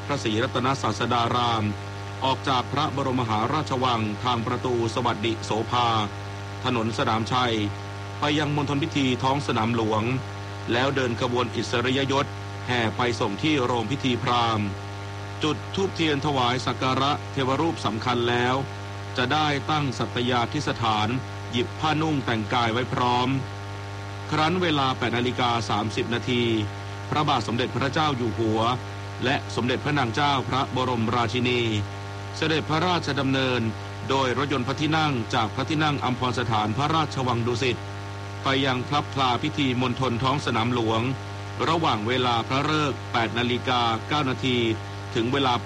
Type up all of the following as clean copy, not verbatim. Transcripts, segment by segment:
พระศรีรัตนศาสดารามออกจากพระบรมมหาราชวังทางประตูสวัสดิโสภาถนนสนามชัยไปยังมณฑลพิธีท้องสนามหลวงแล้วเดินขบวนอิสริยยศแห่ไปส่งที่โรงพิธีพราหมณ์จุดธูปเทียนถวายสักการะเทวรูปสำคัญแล้วจะได้ตั้งสัตยาธิสถานหยิบผ้านุ่งแต่งกายไว้พร้อมครั้นเวลา 8:30 นาทีพระบาทสมเด็จพระเจ้าอยู่หัวและสมเด็จพระนางเจ้าพระบรมราชินีเสด็จพระราชดำเนินโดยรถยนต์พระที่นั่งจากพระที่นั่งอัมพรสถานพระราชวังดุสิตไปยังพลับพลาพิธีมณฑลท้องสนามหลวงระหว่างเวลาพระฤกษ์ 8:09 นาทีถึงเวลา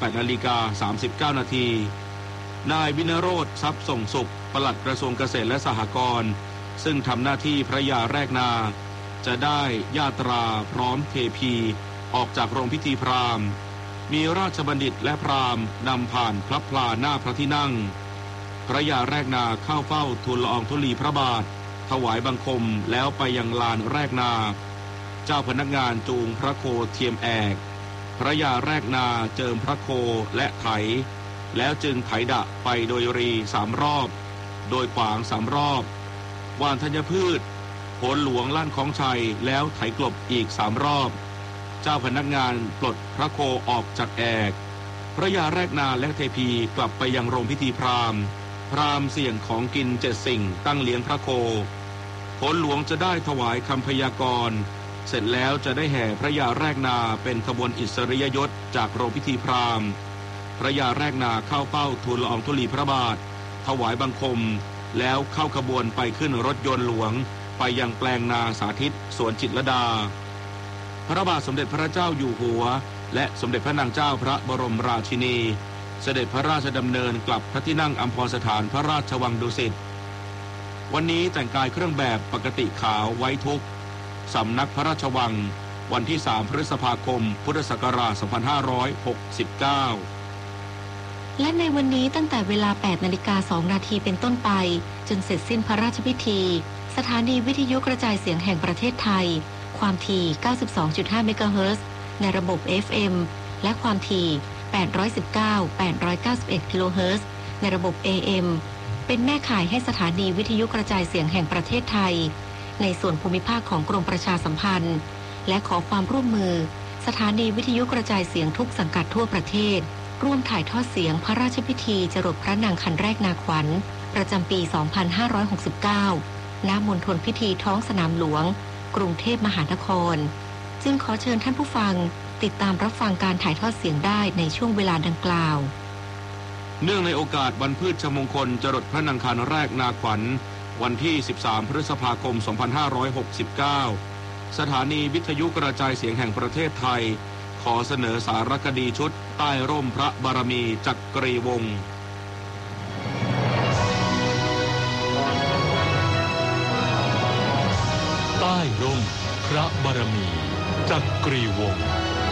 8:39 นาทีนายวินโรธทรัพย์ส่งสุขปลัดกระทรวงเกษตรและสหกรณ์ซึ่งทำหน้าที่พระยาแรกนาจะได้ญาตราพร้อมเทพีออกจากโรงพิธีพราหมณ์มีราชบัณฑิตและพราหมณ์นำผ่านพลับพลาหน้าพระที่นั่งพระยาแรกนาเข้าเฝ้าทูลละอองธุลีพระบาทถวายบังคมแล้วไปยังลานแรกนาเจ้าพนักงานจูงพระโคเทียมแอกพระยาแรกนาเจิมพระโคและไถแล้วจึงไถดะไปโดยรี3 รอบโดยขวาง3 รอบหว่านธัญพืชโผลหลวงลั่นของชัยแล้วไถกลบอีก3 รอบเจ้าพนักงานปลดพระโคออกจากแอกพระยาแรกนาและเทพีกลับไปยังโรงพิธีพราหมณ์เสี่ยงของกิน7 สิ่งตั้งเลี้ยงพระโคโผลหลวงจะได้ถวายคำพยากรณ์เสร็จแล้วจะได้แห่พระยาแรกนาเป็นขบวนอิสริยยศจากโรงพิธีพราหมณ์พระยาแรกนาเข้าเฝ้าทูลละอองธุลีพระบาทถวายบังคมแล้วเข้าขบวนไปขึ้นรถยนต์หลวงไปยังแปลงนาสาธิตสวนจิตรลดาพระบาทสมเด็จพระเจ้าอยู่หัวและสมเด็จพระนางเจ้าพระบรมราชินีเสด็จพระราชดำเนินกลับพระที่นั่งอัมพรสถานพระราชวังดุสิตวันนี้แต่งกายเครื่องแบบปกติขาวไว้ทุกสำนักพระราชวังวันที่3 พฤษภาคมพุทธศักราช 2569 และในวันนี้ตั้งแต่เวลา 8:02 นาทีเป็นต้นไปจนเสร็จสิ้นพระราชพิธีสถานีวิทยุกระจายเสียงแห่งประเทศไทยความถี่ 92.5 เมกะเฮิรตซ์ในระบบ FM และความถี่ 819-891 กิโลเฮิรตซ์ในระบบ AM เป็นแม่ข่ายให้สถานีวิทยุกระจายเสียงแห่งประเทศไทยในส่วนภูมิภาคของกรมประชาสัมพันธ์และขอความร่วมมือสถานีวิทยุกระจายเสียงทุกสังกัดทั่วประเทศร่วมถ่ายทอดเสียงพระราชพิธีจรดพระนางคันแรกนาขวัญประจำปี 2569 ณ มณฑลพิธีท้องสนามหลวงกรุงเทพมหานครจึงขอเชิญท่านผู้ฟังติดตามรับฟังการถ่ายทอดเสียงได้ในช่วงเวลาดังกล่าวเนื่องในโอกาสวันพืชมงคลจรดพระนางคันแรกนาขวัญวันที่ 13 พฤษภาคม 2569 สถานีวิทยุกระจายเสียงแห่งประเทศไทยขอเสนอสารคดีชุดใต้ร่มพระบารมีจักรีวงศ์ใต้ร่มพระบารมีจักรีวงศ์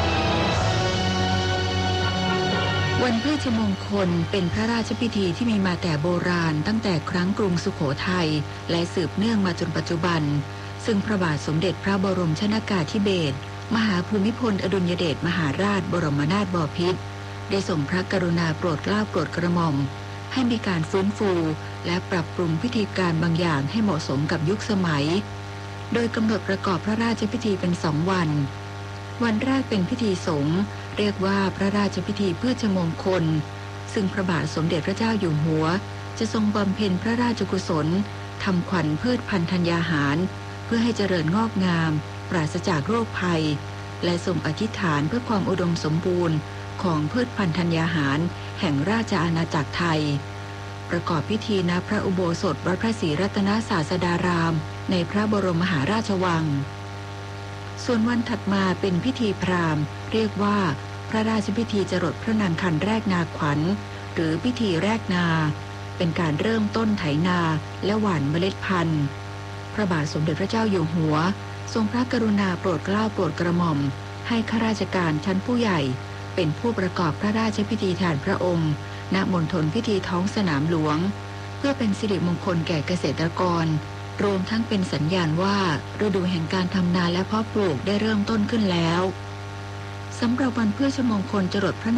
วันพฤชมงคลเป็นพระราชพิธีที่มีมาแต่โบราณตั้งแต่ครั้งกรุงสุโขทัยและสืบเนื่องมาจนปัจจุบันซึ่งพระบาทสมเด็จพระบรมชนกาธิเบศรมหาภูมิพลอดุลยเดชมหาราชบรมนาถบพิตรได้ทรงพระกรุณาโปรดเกล้าโปรดกระหม่อมให้มีการฟื้นฟูและปรับปรุงพิธีการบางอย่างให้เหมาะสมกับยุคสมัยโดยกำหนดประกอบพระราชพิธีเป็น2 วันวันแรกเป็นพิธีสงฆ์เรียกว่าพระราชพิธีพฤชมงคลซึ่งพระบาทสมเด็จพระเจ้าอยู่หัวจะทรงบำเพ็ญพระราชกุศลทำขวัญพืชพันธุ์ธัญญาหารเพื่อให้เจริญงอกงามปราศจากโรคภัยและทรงอธิษฐานเพื่อความอุดมสมบูรณ์ของพืชพันธุ์ธัญญาหารแห่งราชอาณาจักรไทยประกอบพิธีณพระอุโบสถวัดพระศรีรัตนศาสดารามในพระบรมมหาราชวังส่วนวันถัดมาเป็นพิธีพราหมณ์เรียกว่าพระราชพิธีจรดพระนางคันแรกนาขวัญหรือพิธีแรกนาเป็นการเริ่มต้นไถนาและหว่านเมล็ดพันธุ์พระบาทสมเด็จพระเจ้าอยู่หัวทรงพระกรุณาโปรดเกล้าโปรดกระหม่อมให้ข้าราชการชั้นผู้ใหญ่เป็นผู้ประกอบพระราชพิธีแทนพระองค์ณมณฑลพิธีท้องสนามหลวงเพื่อเป็นสิริมงคลแก่เกษตรกรรวมทั้งเป็นสัญญาณว่าฤดูแห่งการทำนาและเพาะปลูกได้เริ่มต้นขึ้นแล้วสำหรับวันพฤชมงคลจรดพระ